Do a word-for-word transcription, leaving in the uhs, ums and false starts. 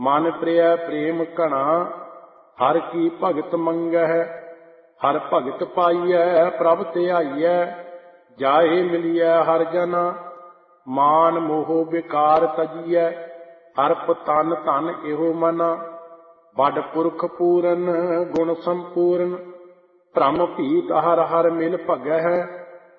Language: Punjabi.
ਮਨ ਪ੍ਰਿਆ ਪ੍ਰੇਮ ਘਣਾ ਹਰ ਕੀ ਭਗਤ ਮੰਗਹਿ। ਹਰ ਭਗਤ ਪਾਈਐ ਪ੍ਰਭ ਧਿਆਈਐ ਜਾਹੇ ਮਿਲੀਐ ਹਰ ਜਨਾ। ਮਾਨ ਮੋਹ ਵਿਕਾਰ ਤਜੀਐ ਅਰਪ ਤਨ ਧਨ ਇਹੋ ਮਨਾ। ਵੱਡ ਪੁਰਖ ਪੂਰਨ ਗੁਣ ਸੰਪੂਰਨ ਭ੍ਰਮ ਭੀਤ ਹਰ ਹਰ ਮਿਲ ਭਗਹਿ।